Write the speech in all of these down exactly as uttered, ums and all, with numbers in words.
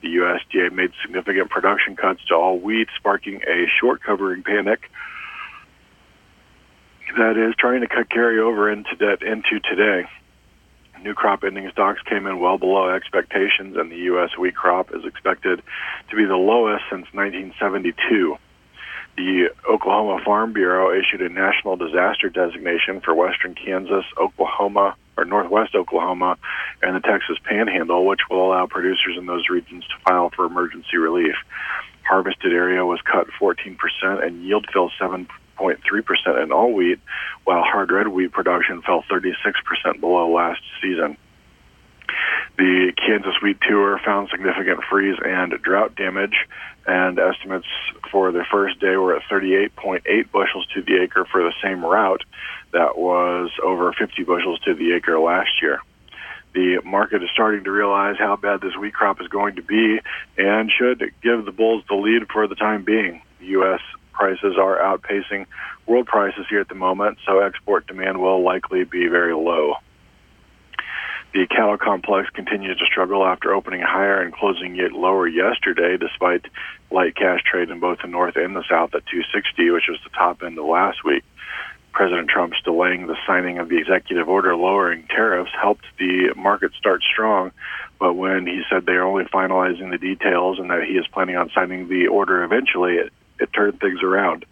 The U S D A made significant production cuts to all wheat, sparking a short covering panic that is trying to cut carryover into that into today. New crop ending stocks came in well below expectations, and the U S wheat crop is expected to be the lowest since nineteen seventy-two. The Oklahoma Farm Bureau issued a national disaster designation for western Kansas, Oklahoma, or northwest Oklahoma, and the Texas Panhandle, which will allow producers in those regions to file for emergency relief. Harvested area was cut fourteen percent and yield fell seven point three percent in all wheat, while hard red wheat production fell thirty-six percent below last season. The Kansas Wheat Tour found significant freeze and drought damage, and estimates for the first day were at thirty-eight point eight bushels to the acre for the same route. That was over fifty bushels to the acre last year. The market is starting to realize how bad this wheat crop is going to be and should give the bulls the lead for the time being. The U S prices are outpacing world prices here at the moment, so export demand will likely be very low. The cattle complex continues to struggle after opening higher and closing yet lower yesterday, despite light cash trade in both the north and the south at two sixty, which was the top end of last week. President Trump's delaying the signing of the executive order lowering tariffs helped the market start strong, but when he said they are only finalizing the details and that he is planning on signing the order eventually, it, it turned things around.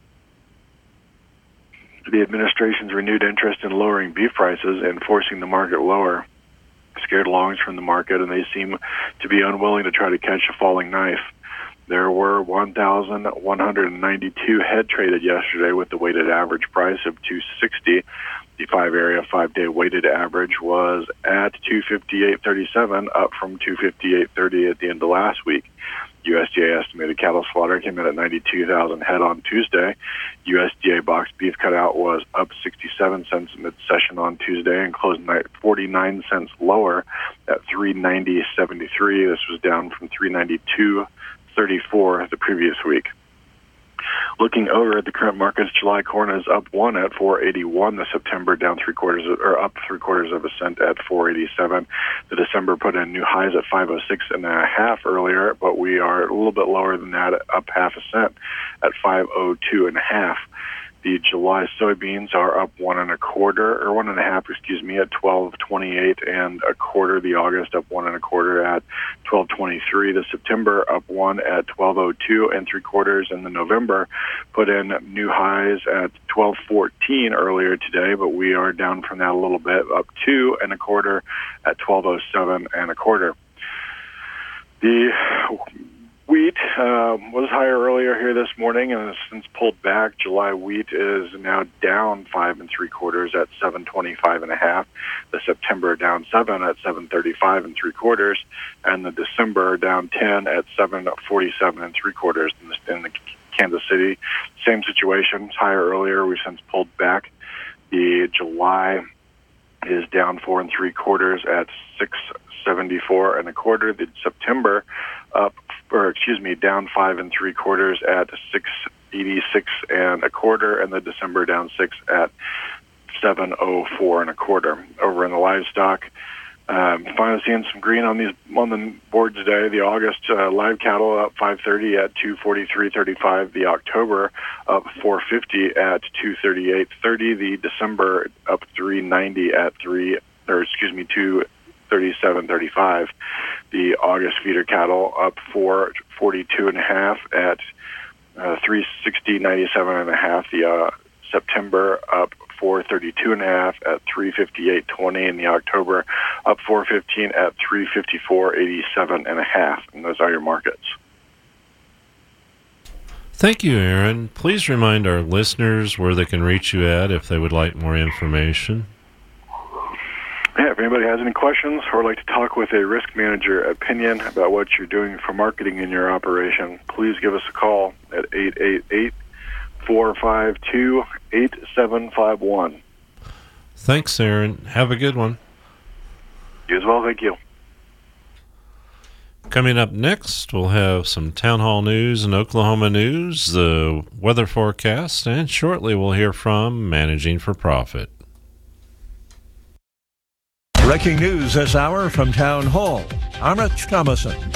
The administration's renewed interest in lowering beef prices and forcing the market lower scared longs from the market, and they seem to be unwilling to try to catch a falling knife. There were one thousand one hundred ninety-two head traded yesterday with the weighted average price of two sixty. The five-area, five-day weighted average was at two fifty-eight thirty-seven, up from two fifty-eight thirty at the end of last week. U S D A estimated cattle slaughter came in at ninety-two thousand head on Tuesday. U S D A boxed beef cutout was up sixty-seven cents mid-session on Tuesday and closed forty-nine cents lower at three ninety seventy-three. This was down from three ninety-two thirty-four the previous week. Looking over at the current markets, July corn is up one at four eighty-one. The September down three quarters of, or up three quarters of a cent at four eighty-seven. The December put in new highs at five oh six and a half earlier, but we are a little bit lower than that, up half a cent at five oh two and a half. The July soybeans are up one and a quarter, or one and a half, excuse me, at twelve twenty-eight and a quarter. The August up one and a quarter at twelve twenty-three. The September up one at twelve oh two and three quarters, and the November put in new highs at twelve fourteen earlier today, but we are down from that a little bit, up two and a quarter at twelve oh seven and a quarter. The wheat uh, was higher earlier here this morning and has since pulled back. July wheat is now down five and three quarters at seven twenty-five and a half. The September down seven at seven thirty-five and three quarters, and the December down ten at seven forty-seven and three quarters. In the, in the Kansas City, same situation. Higher earlier, we've since pulled back. The July is down four and three quarters at six seventy-four and a quarter. The September up, or excuse me, down five and three quarters at six eighty-six and a quarter, and the December down six at seven oh four and a quarter. Over in the livestock, um, finally seeing some green on these on the board today. The August uh, live cattle up five thirty at two forty-three thirty-five. The October up four fifty at two thirty-eight thirty. The December up three ninety at three, or excuse me, two thirty-seven thirty-five. The August feeder cattle up four forty-two and a half at uh, three sixty ninety-seven and a half. The uh, September up four thirty-two and a half at three fifty-eight twenty, and the October up four fifteen at three fifty-four eighty-seven and a half. And those are your markets. Thank you, Aaron. Please remind our listeners where they can reach you at if they would like more information. Yeah, if anybody has any questions or would like to talk with a risk manager opinion about what you're doing for marketing in your operation, please give us a call at eight eight eight, four five two, eight seven five one. Thanks, Aaron. Have a good one. You as well, thank you. Coming up next, we'll have some town hall news and Oklahoma news, the weather forecast, and shortly we'll hear from Managing for Profit. Breaking news this hour from Town Hall. I'm Rich Thomason.